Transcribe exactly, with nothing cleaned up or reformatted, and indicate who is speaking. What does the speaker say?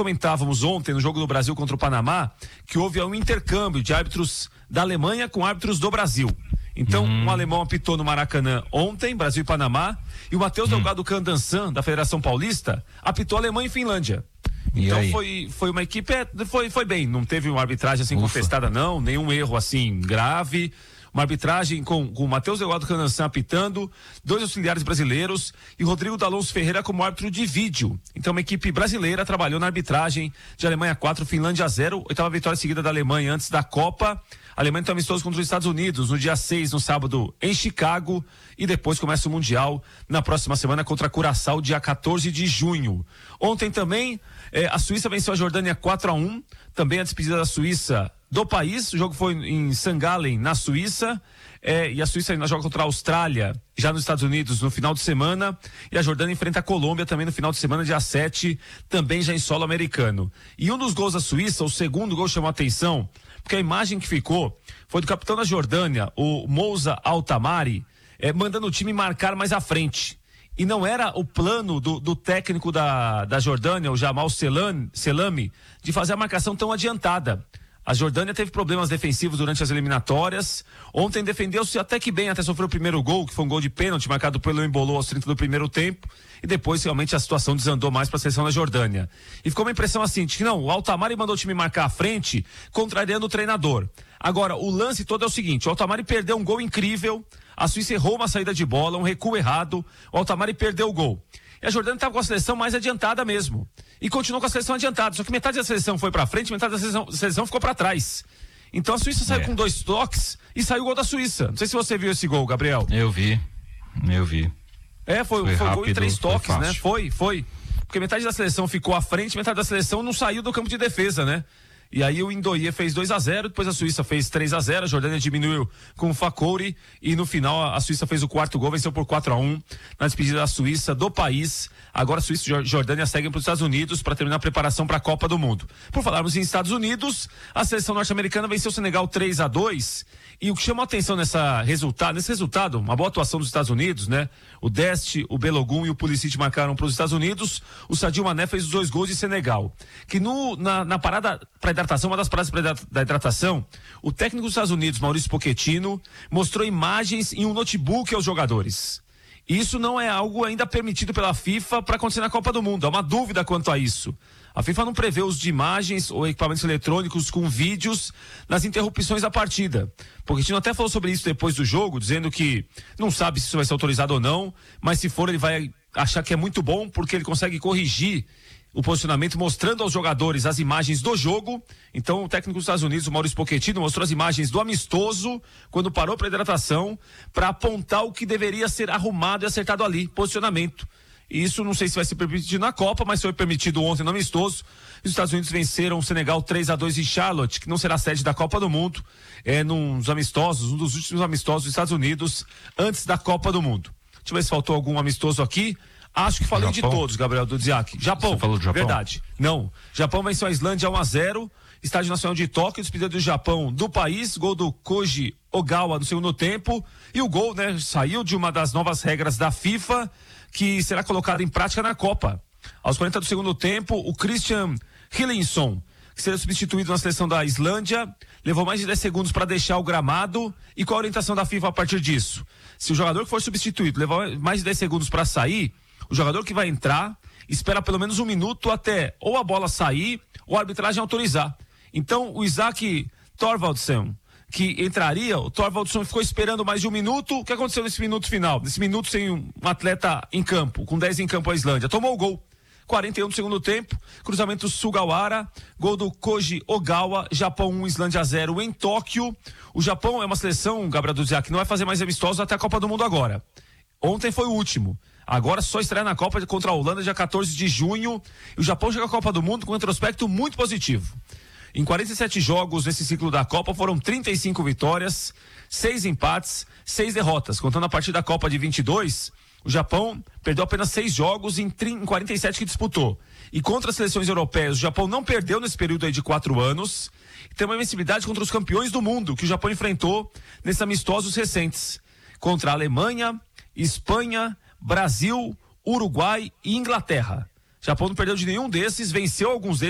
Speaker 1: comentávamos ontem no jogo do Brasil contra o Panamá que houve um intercâmbio de árbitros da Alemanha com árbitros do Brasil. Então, uhum. um alemão apitou no Maracanã ontem, Brasil e Panamá, e o Matheus uhum. Delgado Candansan, da Federação Paulista, apitou Alemanha e Finlândia.
Speaker 2: E
Speaker 1: então
Speaker 2: aí?
Speaker 1: foi, foi uma equipe, foi, foi bem, não teve uma arbitragem assim
Speaker 2: Ufa.
Speaker 1: contestada não, nenhum erro assim grave. Uma arbitragem com, com o Matheus Delgado Candansan apitando, dois auxiliares brasileiros e Rodrigo D'Alonso Ferreira como árbitro de vídeo. Então, uma equipe brasileira trabalhou na arbitragem de Alemanha quatro, Finlândia zero, oitava vitória seguida da Alemanha antes da Copa. A Alemanha tem amistoso contra os Estados Unidos no dia seis, no sábado, em Chicago, e depois começa o Mundial na próxima semana contra Curaçao, dia quatorze de junho. Ontem também, eh, a Suíça venceu a Jordânia quatro a um, também a despedida da Suíça do país, o jogo foi em Sankt Gallen, na Suíça, é, e a Suíça ainda joga contra a Austrália, já nos Estados Unidos, no final de semana, e a Jordânia enfrenta a Colômbia também no final de semana, dia sete, também já em solo americano. E um dos gols da Suíça, o segundo gol chamou a atenção, porque a imagem que ficou foi do capitão da Jordânia, o Moussa Altamari, é, mandando o time marcar mais à frente. E não era o plano do, do técnico da, da Jordânia, o Jamal Selan, Selami, de fazer a marcação tão adiantada. A Jordânia teve problemas defensivos durante as eliminatórias. Ontem defendeu-se até que bem, até sofreu o primeiro gol, que foi um gol de pênalti marcado pelo Embolou aos trinta do primeiro tempo. E depois realmente a situação desandou mais para a seleção da Jordânia. E ficou uma impressão assim, de que não, o Altamari mandou o time marcar à frente, contrariando o treinador. Agora, o lance todo é o seguinte, o Altamari perdeu um gol incrível, a Suíça errou uma saída de bola, um recuo errado, o Altamari perdeu o gol. E a Jordânia estava com a seleção mais adiantada mesmo. E continuou com a seleção adiantada. Só que metade da seleção foi para frente, metade da seleção, seleção ficou para trás. Então a Suíça saiu é. com dois toques e saiu o gol da Suíça. Não sei se você viu esse gol, Gabriel.
Speaker 2: Eu vi, eu vi.
Speaker 1: É, foi,
Speaker 2: foi,
Speaker 1: foi
Speaker 2: rápido,
Speaker 1: gol em três toques,
Speaker 2: foi
Speaker 1: né? Foi, foi. Porque metade da seleção ficou à frente, metade da seleção não saiu do campo de defesa, né? E aí o Indoie fez dois a zero, depois a Suíça fez três a zero, a Jordânia diminuiu com o Fakouri e no final a Suíça fez o quarto gol, venceu por quatro a um na despedida da Suíça do país. Agora a Suíça e Jordânia seguem para os Estados Unidos para terminar a preparação para a Copa do Mundo. Por falarmos em Estados Unidos, a seleção norte-americana venceu o Senegal três a dois e o que chamou a atenção nessa resultado, nesse resultado, uma boa atuação dos Estados Unidos, né? O Deste, o Belogum e o Pulisic marcaram para os Estados Unidos, o Sadio Mané fez os dois gols de Senegal. Que no, na, na parada para hidratação, uma das paradas da hidratação, o técnico dos Estados Unidos, Maurício Pochettino, mostrou imagens em um notebook aos jogadores. Isso não é algo ainda permitido pela FIFA para acontecer na Copa do Mundo. Há uma dúvida quanto a isso. A FIFA não prevê uso de imagens ou equipamentos eletrônicos com vídeos nas interrupções da partida. Pochettino até falou sobre isso depois do jogo, dizendo que não sabe se isso vai ser autorizado ou não, mas se for ele vai achar que é muito bom porque ele consegue corrigir o posicionamento mostrando aos jogadores as imagens do jogo. Então o técnico dos Estados Unidos, o Maurício Pochettino, mostrou as imagens do amistoso quando parou para hidratação para apontar o que deveria ser arrumado e acertado ali, posicionamento. E isso não sei se vai ser permitido na Copa, mas foi permitido ontem no amistoso. Os Estados Unidos venceram o Senegal três a dois em Charlotte, que não será sede da Copa do Mundo, é nos amistosos, um dos últimos amistosos dos Estados Unidos antes da Copa do Mundo. Deixa eu ver se faltou algum amistoso aqui. Acho que falei
Speaker 2: Japão.
Speaker 1: de todos, Gabriel Dudziak. Japão.
Speaker 2: Você falou do Japão?
Speaker 1: Verdade. Não. Japão venceu a Islândia um a zero. Estádio Nacional de Tóquio, despedida do Japão do país. Gol do Koji Ogawa no segundo tempo. E o gol, né, saiu de uma das novas regras da FIFA que será colocada em prática na Copa. Aos quarenta do segundo tempo, o Christian Hillinsson, que será substituído na seleção da Islândia, levou mais de dez segundos para deixar o gramado. E qual a orientação da FIFA a partir disso? Se o jogador que for substituído levar mais de dez segundos para sair, o jogador que vai entrar espera pelo menos um minuto até ou a bola sair ou a arbitragem autorizar. Então o Isaac Thorvaldsson, que entraria, o Thorvaldsson ficou esperando mais de um minuto. O que aconteceu nesse minuto final? Nesse minuto sem um atleta em campo, com dez em campo a Islândia, tomou o gol. quarenta e um do segundo tempo, cruzamento Sugawara, gol do Koji Ogawa, Japão um, Islândia zero em Tóquio. O Japão é uma seleção, Gabriel Dudziak, que não vai fazer mais amistosos até a Copa do Mundo agora. Ontem foi o último. Agora só estreia na Copa contra a Holanda, dia quatorze de junho. E o Japão chega à Copa do Mundo com um retrospecto muito positivo. Em quarenta e sete jogos nesse ciclo da Copa foram trinta e cinco vitórias, seis empates, seis derrotas. Contando a partir da Copa de vinte e dois, o Japão perdeu apenas seis jogos em quarenta e sete que disputou. E contra as seleções europeias, o Japão não perdeu nesse período aí de quatro anos. E tem uma invencibilidade contra os campeões do mundo que o Japão enfrentou nesses amistosos recentes. Contra a Alemanha, Espanha, Brasil, Uruguai e Inglaterra. O Japão não perdeu de nenhum desses, venceu alguns desses.